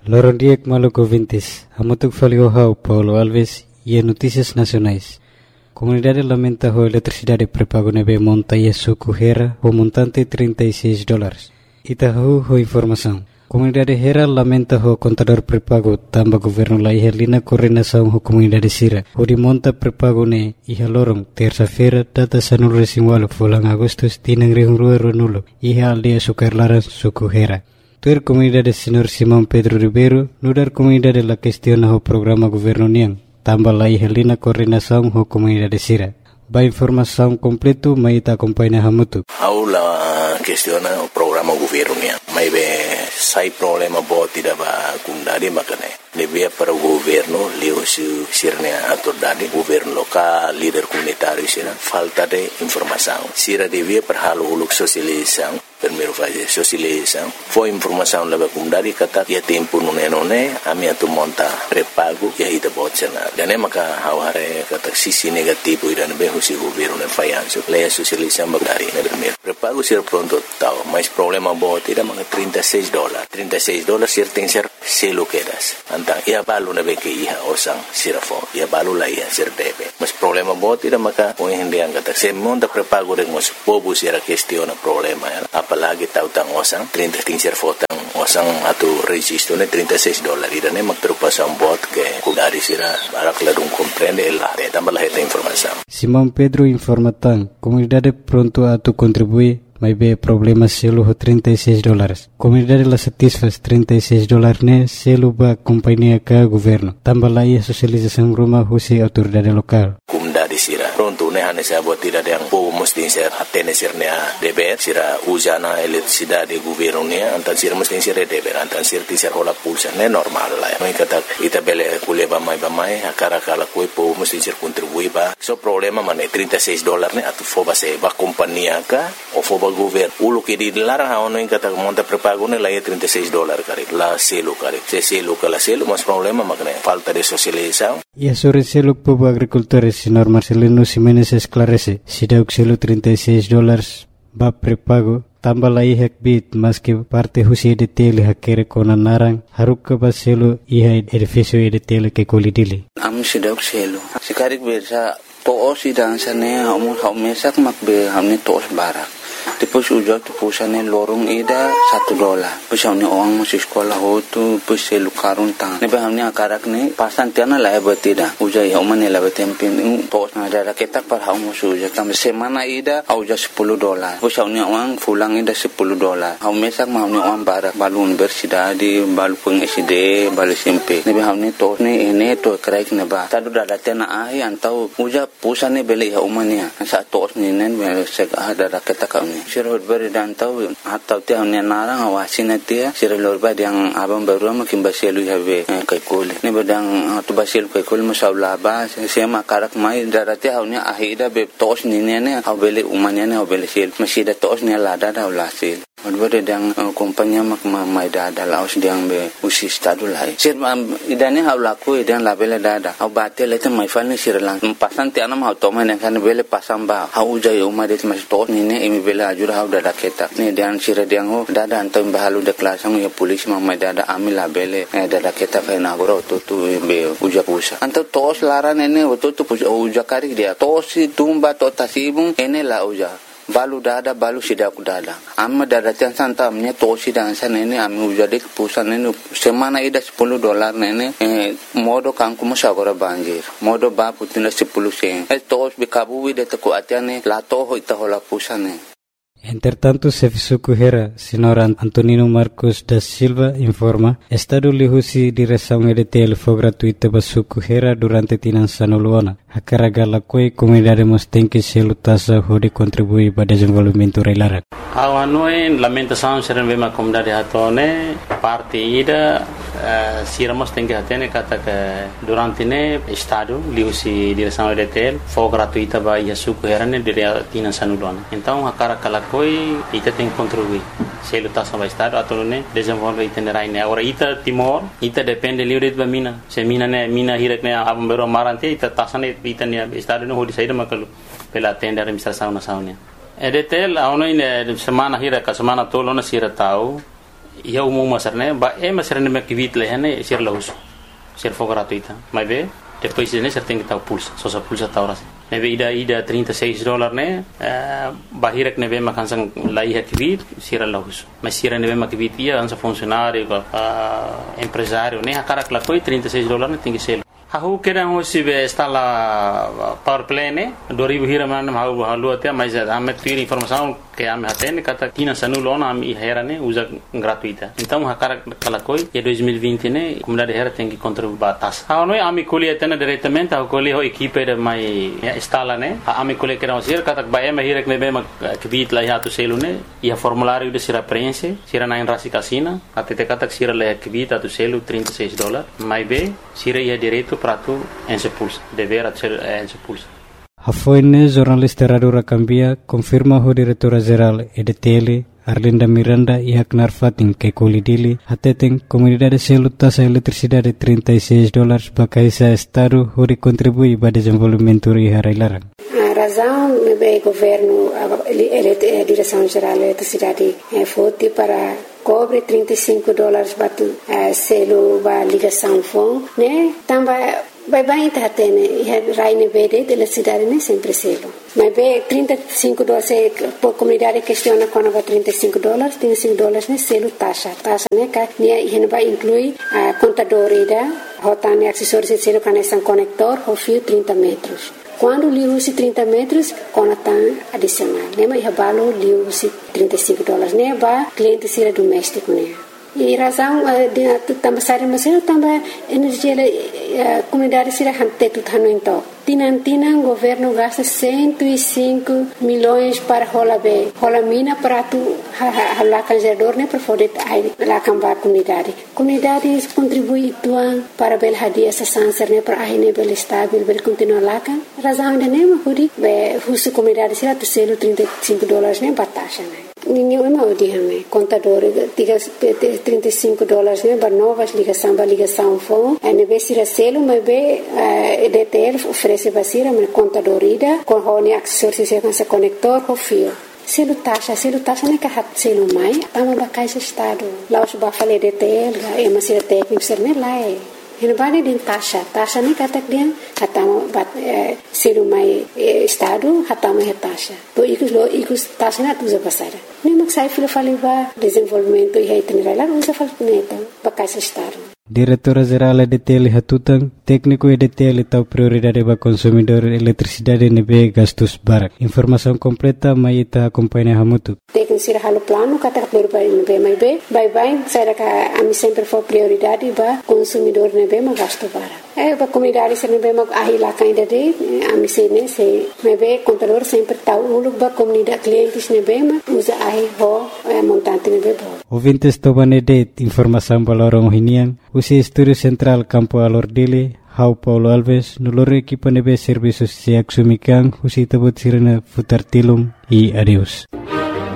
Lorondiek Maluco Vintis, Amutuk Faliohau, Paulo Alves e Notícias Nacionais. Comunidade lamenta a eletricidade prepago nebe monta e suco Hera, o montante $36. Itahu ho informação. Comunidade Hera lamenta o contador prepago tamba governo la ihelina coordenação ho comunidade Sira. O de monta prepago ne iha lorong terça-feira data sanul resinwalo fulang Agustus tinang rihung rua nulo iha aldea Sukarlaran suco Hera. Tuer comunidade Senhor Simão Pedro Ribeiro, nudar comunidade la questiona o programa governo niang, tamba la ihelina coordenação ho comunidade Sira. Ba informação completo maita acompanha hamutu. Aula questiona o programa governo niang. Mai be sai problema bo tidak ba kundari makane. Lebih para o governo leo sirne autoridade governo local, líder comunitário sira falta de informação. Sira devia para halo uluk sosialização. Primeiro fase sosialização. Foi informação leva kundari kata ya tempo nune ami atu monta prepago ya ida botsena. Dan maka haware kata sisi negativo idan be husi governo ne fayanso. Leia sosialização bagari ne primeiro. Prepago sir pronto tau, mas problema bo tidak maka $36. $36 sir tem ser selo quedas. Antang ia balu na be ke iha osang sirafo. Ia balu la ia sir debe. Mas problema bo tidak maka o hindi ang kata se monta prepago de mos pobu sira questiona problema ya. Apalagi tautang osang 30 tinser fotang osang atu registro ne $36 irane magpreocupação bot que kudari sira barak ladung comprende la de tambah esta informação. Simão Pedro informa tan comunidade pronto a tu contribuir mas be problema selo ho $36. Comunidade la satisfaz $36 ne selo ba companhia ka governo. Tambah la ia socialização rumah husi autoridade lokal. Dari sira pronto ne hane sa buat tidak yang po mesti ser atene sirnya deber sira usana eletricidade governo ne antan sira mesti ser deber antan sir ti ser hola pulsa ne normal la mai kata ita bele kuleba mai akara kala koi po mesti ser contribui ba so problema mane $36 ne atu foba se ba kompania ka o foba governo ulo ke di larang ha ono kata monta prepago ne la $36 kare la selo kare se selo kala selo mas problema makne falta de socialização e sobre selo povo agricultores senhor Marcelino Ximenes esclarece si dauk selo $36 ba prepago tambah la ihak bit mas que parte husi de tele hakere kona narang haruk ba selo iha edificio de tele ke kolidili am si dauk selo sikarik bersa to si dan sane hamu mesak makbe hamni tos barak Depois ujo tu pusane lorong ida $1. Pusane orang masih sekolah hotu puselu karun tang. Nebe hamni akarak ne pasan tiana la betida. Uja ya umane la betempin tos na ada ketak par hamu suja kam semana ida auja $10. Pusane orang fulang ida $10. Hau mesak hamni orang barak balun bersida di balu peng SD balu SMP. Nebe hamni tos ne ene to kraik neba. Tadu dada tena ai antau uja pusane beli ya umane sa tos ne nen sek ada ketak Sirhut beri dan tahu atau tiang ni narang awasin dia sirhut beri yang abang baru makin basilu habe kaikul ni bedang tu basilu kaikul masalah bah siapa karak mai darati hau ni ahida be tos ni ni hau beli umanya ni hau beli sil masih ada tos ni lada dah ulasil Berbeda dengan kompanya mak mai dada laos diang be usi stadu lai. Sir idane hau laku idan labele dada. Hau batel itu mai falni sirlang. Pasan ti anam hau toma ne kan bele pasang ba. Hau jai umar det mas tot ni ne imi bele ajur hau dada ketak. Ni dian sir diang ho dada antam bahalu de kelasang ya polis mai dada amil labele dada ketak kai nagoro tu be uja pusa. Antam tos laran ene tu uja kari dia. Tos tumba to tasibung ene la uja. Balu dada balu sidak dada amma dada tian santamnya tosi dan sana ini ami ujadi kepusan ini semana ida $10 nene modo kangku musagora banjir modo ba putina 10 sen tos bikabu de teku atiane la toho ita hola pusane. Entretanto, Sefisuku Hera, senhor Antonino Marcos da Silva, informa, Estado lihusi direção EDTL foi gratuita para Suku Hera durante tinan sanuluana. A caragala koi comunidade mos tem que se lutasa hode contribuir para desenvolvimento reilarak. Awanoi lamentação serem bem a comunidade hatone parte ida siramos tem que atene kata que durante ne Estado lihusi direção EDTL foi gratuita para Suku Hera ne durante tinan sanuluana. Então a caragala koi ita tem que contribuir. Se lutar sama Estado atau ne desenvolver itinerário ne. Agora ita Timor ita depende livre de mina. Se mina hirak ne abang baru marante ita tasane ita ne Estado ne hodi saída makalu pela tenda administração nacional. EDTL aonoi ne semana hirak semana tolo na sira tau ia umum masarne ba masarne me kivit lehane sir lahus sir for gratuita mas be depois ne ser tem que estar pulsa só sa pulsa ta horas nebe ida $36 ne bahirek nebe makansang lai kivit sir lahus mas sir nebe makivit ia ansa funcionário empresário ne akarak la koi $36 ne tem que ser Aku kira hosi be instala power plant ne 2000 hira man halu até mas ame ter informação que ame atende kata kina sanulona ame hera ne usa gratuita então hakara kala koi e 2020 ne comunidade hera tem que contribuir batas noi ame colhe atende diretamente ao colhe ho equipe de mai instala ne ame colhe que não ser kata ba ame hira que ne be ma kibit la ya tu selu ne ia formulário de sira prense sira na rasi casina até te kata sira la kibit tu selu $36 mai be sira ia direito prato en sepulsa dever ser en sepulsa Hafoine jornalista Radura Cambia confirma o diretora-geral EDTL Arlinda Miranda e Aknar Fatin que colidili ateten comunidade selo taxa eletricidade $36 para caisa estado onde contribui para desenvolvimento e harailarang. A razão do governo a direção-geral da eletricidade foi para cobre $35 para selo para ligação phone, né? Também vai tá tendo raine verde de eletricidade né sempre selo. Mas be $35 por comunidade questiona quando vai $35 né selo taxa né que ne vai incluir a contadora rotane acessórios selo conexão conector o fio 30 metros. Quando lhe usa 30 metros, conta adicional. Lembra que vale lhe usa $35, né? Para cliente ser doméstico, né? E razão de também sair mas também energia comunidade será hante tudo então Tinan governo gasta 105 milhões para rola mina para tu halakan gerador né para poder halakan ba comunidade contribui tuan para bel hadia essa sanser né para aí bel estável bel continuar halakan razão de nem hudi be husu comunidade será tu selo $35 né batasha né ninguém mau dihame contador $35 né para novas ligação phone e be será selo mas be EDTL oferece basira mas contador ida com hone acessórios se conector com fio selo taxa né que hat selo mai tama ba caixa estado lá os ba fale EDTL e mas será técnico ser né lá Ele vai de taxa nem kata dia hatama bat selo mai estado hatama taxa to ikus taxa na tuza pasara nem mak sai filo fale ba desenvolvimento e itinerário lá usa fal puneta ba caixa estado Diretora-geral EDTL Hatutang, técnico EDTL tau prioridade para consumidor eletricidade nebe gastos barak. Informação completa mai ita acompanha hamutu. Técnico sira halo plano kata prioridade nebe mai be, bye sai ka ami sempre for prioridade para consumidor nebe ma gasto barak. Ba comunidade sira nebe ma ahila kainda de ami sene se nebe contador sempre tau uluk ba comunidade clientes nebe ma usa ahi ho montante nebe bo. Ouvintes tobane de informação balorong hinian Usi Estúdio Central Campo Alordile, Hau Paulo Alves, Nolore Equipa Nebe Serviços Siak Sumikan, Usi Tabut Sirena Futartilum e adeus.